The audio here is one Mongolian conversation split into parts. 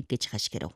гэж хашгирав.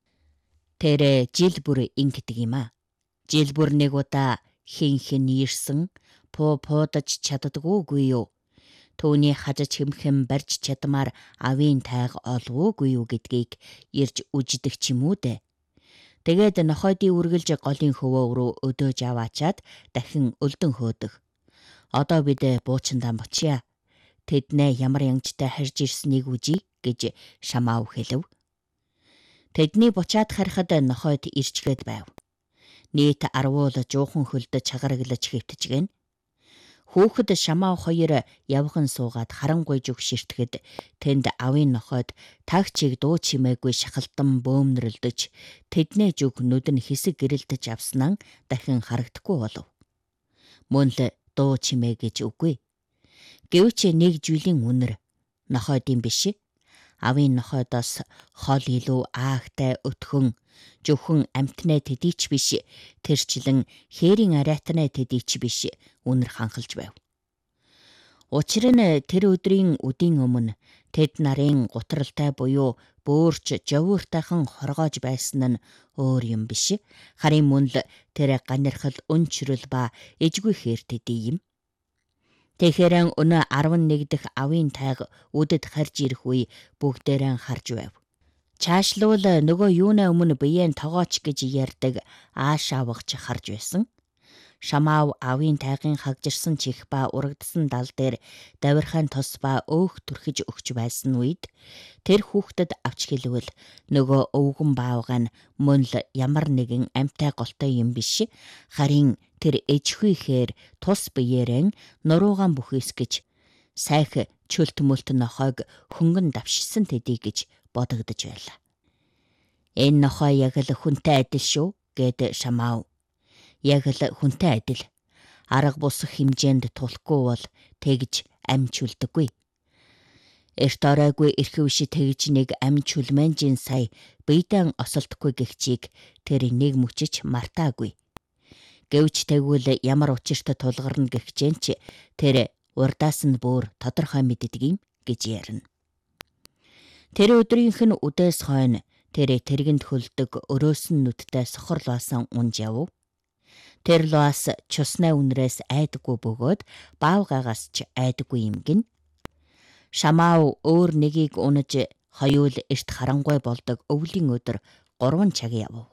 Тэр жил бүр ингэдэг юм а. Жил бүр нэг удаа хин ирсэн пуудаж чаддаггүй юу? Түүний хажиж хэмхэм барьж чадмаар авийн тайг олвоогүй юу гэдгийг ирж үждэг ч юм уу дээ. Тэгээд нохойдын үргэлж голын хөвөө рүү өдөөж аваачаад дахин өлдөн хөөдөг. Одоо бид буучиндаа бочия. Тэднээ ямар янжтай харж ирснийг үжи гэж Шамау хэлв. Тэдний бучаад харахад нохойд ирчгээд байв. Нийт 10 жуухан хөлдөж чагараглаж хэвтжгэн. Хүүхэд Шамау хоёр явхан суугаад харангуй зүг ширтгэд тэнд авийн нохойд тагчийг дуу чимээгүй шахалтан бөөмнөрлөж тэдний зүг нүд нь хэсэг гэрэлдэж авснаа дахин харагдахгүй болов. Мөн л дуу чимээ гэж үгүй. Гэвч нэг жилийн үнэр нохойдын биш. Авийн нохойдоос хол илүү аагтай өтхөн зөвхөн амтнаа тэдийч биш. Тэрчлэн хээрийн ариатнаа тэдийч биш. Үнэр ханхалж байв. Учир нь тэр өдрийн үдийн өмнө тэд нарын гутралтай буюу бөөрч жовууртайхан хоргоож байсан нь өөр юм биш. Харин мөн л тэр ганархал өнчрөл ба ижгүй хээр тэдий юм. Тэгэхээр өнөө 11 дахь авийн тайг үдэд харж ирэх үе бүгдээрээ харж байв. Чаашлуул нөгөө юунаа өмнө биеэн тогооч гэж ярьдаг ааш авахч харж байсан. Шамау авийн тайгын хагжирсан чих ба урагдсан дал дээр давирхайн тос ба өөх түрхэж өгч байсан үед тэр хүүхдэд авч хэлвэл нөгөө өвгөн баавгань мөн л ямар нэгэн амтай голтой юм биш. Харин тэр ээжхүйхээр тус биеэрэн нуруугаан бүхээс гэж сайх чөлт мөлт нохойг хөнгөн давшсан тэдий гэж бодогдож байлаа. Энэ нохой яг л хүнтэй адил шүү гэд Шамау. Яг л хүнтэй адил. Арга бус хэмжээнд тулахгүй бол тэгж амч үлдэггүй. Эрт оройгүй эрхэвш тэгж нэг амч үлмэнжин сая биедэн осолдохгүй гихчийг тэр нэг мөчөж мартаагүй. Гэвч тэгвэл ямар учирт тулгарна гихчэн ч тэр урдаас нь бүр тодорхой мэддэг юм гэж ярина. Тэр өдрийнх нь үдээс хойно тэр тэргэнд хөлдөг өрөөсөн нүдтэй сохор луасан унж яв. Тэр луас чуснаа үнрээс айдаггүй бөгөөд баавгаагаас ч айдаггүй юм гин. Шамау өөр нэгийг унаж хоёул эрт харангуй болдог өвлийн өдөр 3 цаг яв.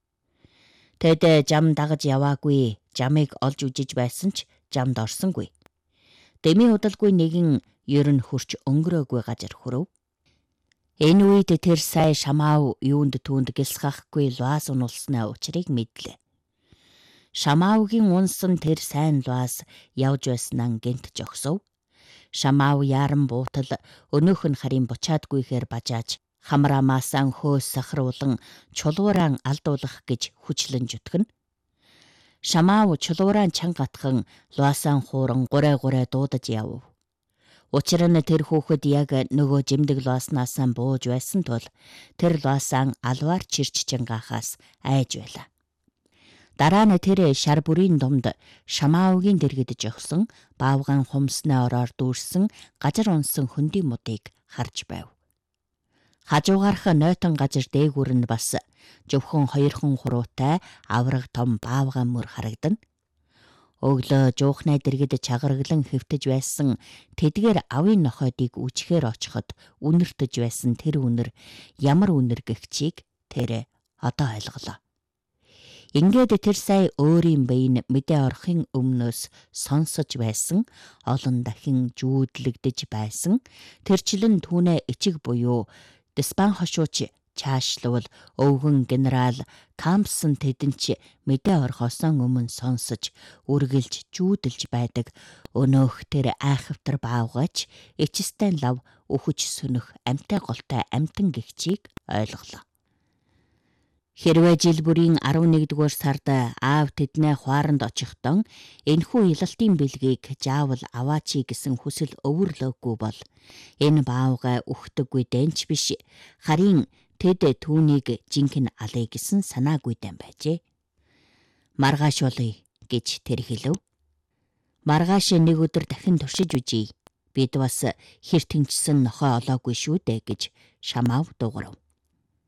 Тэд жам дагаж яваагүй, жамыг олж үжиж байсан ч жамд орсонгүй. Дэми удалгүй нэгэн ер нь хурч өнгөрөөгүй газар хүрв. Энэ үед тэр сая Шамау юунд түүнд гэлсгахгүй луас унулснаа учрыг мэдлээ. Шамаугийн унсан тэр сайн луас явж байснаа гэнт жогсов. Шамау яран буутал өнөөх нь харин бучаадгүйхээр бажааж хамраамаасан хөөс сахруулан чулуурaan алдуулах гэж хүчлэн зүтгэн. Шамау чулуурaan чангатхан луасаан хууран гурай дуудаж яв. Учир нь тэр хүүхэд яг нөгөө жимдэг луаснаас бууж байсан тул тэр луасаан алваар чирч чангаахаас айж байлаа. Дараа нь тэр шар бүрийн домд Шамаугийн дэргэд жогсон баавгаан хумснаа ороор дүүрсэн гажар унсан хөндөй модыг харж байв. Хажуугарх нойтон гажир дээгүүр нь бас зөвхөн 2 хуруутай авраг том баавгаан мөр харагдана. Өглөө жуухнаа дэргэд чагараглан хэвтэж байсан тэдгээр авийн нохойдыг үчхээр очиход үнэртэж байсан тэр үнэр ямар үнэр гэгчийг тэр одоо ойлголоо. Ингээд тэр сая өөрийн биеийн мэдээ орохын өмнөөс сонсож байсан олон дахин жүүдлэгдэж байсан тэрчлэн түүнээ ичиг буюу Диспан хошууч чаашлуул өвгөн генерал Кампсон тэдэнч мэдээ орохоос өмнө сонсож үргэлж жүүдэлж байдаг өнөөх тэр айхавтар баавгач ичстэн лав өхөж сөнөх амтай голтой амтан гихчийг ойлголоо. Хэрвээ жил бүрийн 11-р сард аав тэднээ хуаранд очихдон энэхүү илалтын бэлгийг заавал аваачи гэсэн хүсэл өвөрлөөгүй бол энэ баавгай өгдөггүй дэнч биш. Харин тэд түүнийг жинхэнэ алъя гэсэн санаагүй дэм байжээ. Маргааш болъё гэж тэр хэлв. Маргааш нэг өдөр дахин туршиж үжий. Бид бас хэр тэнцсэн нохой олоогүй шүү дээ гэж Шамау дуугарав.